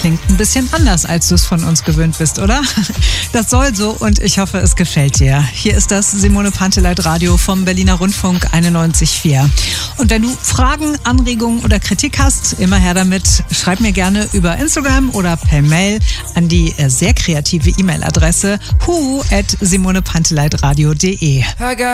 klingt ein bisschen anders, als du es von uns gewöhnt bist, oder? Das soll so und ich hoffe, es gefällt dir. Hier ist das Simone Panteleit Radio vom Berliner Rundfunk 91.4. Und wenn du Fragen, Anregungen oder Kritik hast, immer her damit. Schreib mir gerne über Instagram oder per Mail an die sehr kreative E-Mail-Adresse hu@simonepanteleitradio.de.